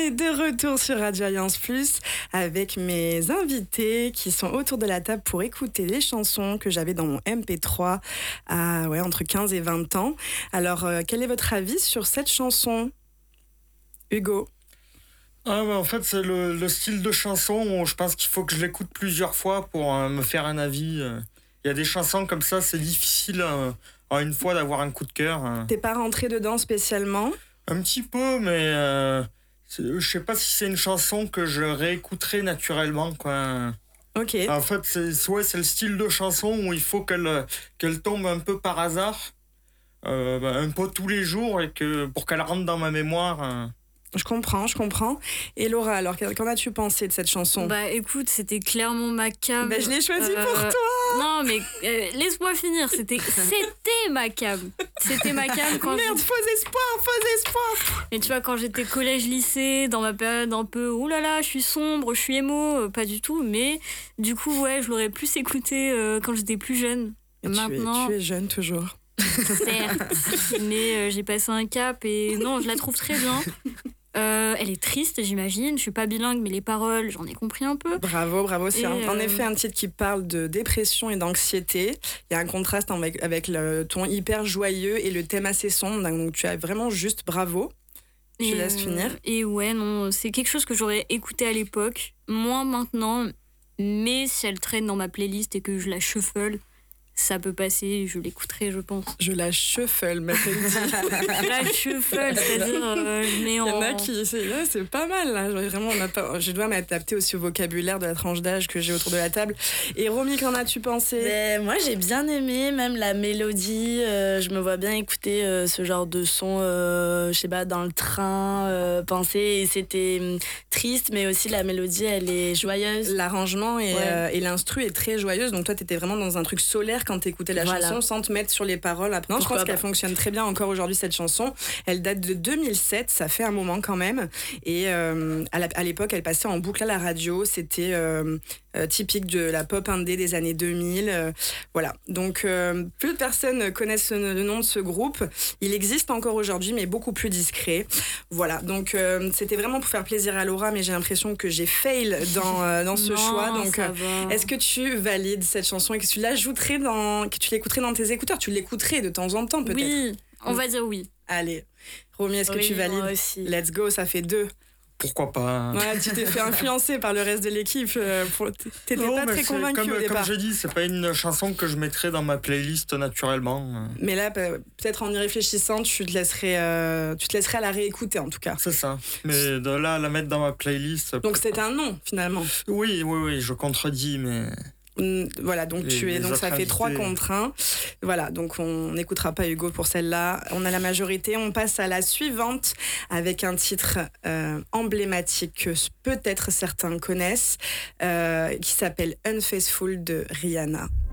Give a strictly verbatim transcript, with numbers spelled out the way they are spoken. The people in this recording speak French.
est de retour sur Radio Alliance Plus avec mes invités qui sont autour de la table pour écouter les chansons que j'avais dans mon M P trois à ouais, entre quinze et vingt ans. Alors, euh, quel est votre avis sur cette chanson, Hugo? Ah bah en fait c'est le, le style de chanson où je pense qu'il faut que je l'écoute plusieurs fois pour euh, me faire un avis. Il y a des chansons comme ça, c'est difficile euh, en une fois d'avoir un coup de cœur. Euh. T'es pas rentré dedans spécialement? Un petit peu, mais euh, je sais pas si c'est une chanson que je réécouterai naturellement, quoi. Ok. En fait, c'est, ouais, c'est le style de chanson où il faut qu'elle, qu'elle tombe un peu par hasard, euh, bah, un peu tous les jours, et que pour qu'elle rentre dans ma mémoire. Euh. Je comprends, je comprends. Et Laura, alors qu'en as-tu pensé de cette chanson? Bah écoute, c'était clairement ma cam. Bah, je l'ai choisie euh, pour toi. Non mais euh, laisse-moi finir, c'était, c'était ma cam. C'était ma cam quand Merde, je... faux espoir, faux espoir. Et tu vois, quand j'étais collège-lycée, dans ma période un peu, oh là là, je suis sombre, je suis émo, euh, pas du tout. Mais du coup, ouais, je l'aurais plus écouté euh, quand j'étais plus jeune. Et Maintenant, tu es, tu es jeune toujours. certes, mais euh, j'ai passé un cap et non, je la trouve très bien. Euh, elle est triste, j'imagine. Je suis pas bilingue, mais les paroles, j'en ai compris un peu. Bravo, bravo. C'est Et un, en euh... effet un titre qui parle de dépression et d'anxiété. Il y a un contraste avec, avec le ton hyper joyeux et le thème assez sombre. Donc tu as vraiment juste bravo. Je te laisse euh... finir. Et ouais, non, c'est quelque chose que j'aurais écouté à l'époque, moins maintenant. Mais si elle traîne dans ma playlist et que je la shuffle, ça peut passer, je l'écouterai, je pense. Je la shuffle, ma dit. Je la shuffle, c'est-à-dire euh, je mets en... Il y en a qui... C'est, là, c'est pas mal, là. Vraiment, on a pas, je dois m'adapter aussi au vocabulaire de la tranche d'âge que j'ai autour de la table. Et Romy, qu'en as-tu pensé? Mais moi, j'ai bien aimé, même la mélodie. Euh, je me vois bien écouter euh, ce genre de son, euh, je sais pas, dans le train, euh, penser. Et c'était euh, triste, mais aussi la mélodie, elle est joyeuse. L'arrangement et, ouais. euh, et l'instru est très joyeuse. Donc toi, t'étais vraiment dans un truc solaire quand t'écoutais la voilà. chanson sans te mettre sur les paroles. Après, non, je pense pas. Qu'elle fonctionne très bien encore aujourd'hui, cette chanson. Elle date de deux mille sept, ça fait un moment quand même. Et euh, à, la, à l'époque, elle passait en boucle à la radio. C'était euh, euh, typique de la pop indé des années deux mille. Euh, voilà. Donc, euh, peu de personnes connaissent le nom de ce groupe. Il existe encore aujourd'hui, mais beaucoup plus discret. Voilà. Donc, euh, c'était vraiment pour faire plaisir à Laura, mais j'ai l'impression que j'ai fail dans, euh, dans ce non, choix. Donc, euh, est-ce que tu valides cette chanson et que tu l'ajouterais dans, que tu l'écouterais dans tes écouteurs? Tu l'écouterais de temps en temps, peut-être? Oui, on va dire oui. Allez. Romy, est-ce oui, que tu valides? Moi aussi. Let's go, ça fait deux. Pourquoi pas? Ouais, tu t'es fait influencer par le reste de l'équipe. Pour... T'étais non, pas très convaincu comme, au départ. Comme j'ai dit, c'est pas une chanson que je mettrais dans ma playlist naturellement. Mais là, peut-être en y réfléchissant, tu te laisserais, euh, tu te laisserais à la réécouter en tout cas. C'est ça. Mais de là à la mettre dans ma playlist. Donc c'est un non finalement. Oui, oui, oui, je contredis, mais. Voilà, donc les, tu es, donc ça fait trois contre un. Voilà, donc on n'écoutera pas Hugo pour celle-là. On a la majorité. On passe à la suivante avec un titre euh, emblématique que peut-être certains connaissent, euh, qui s'appelle Unfaithful de Rihanna.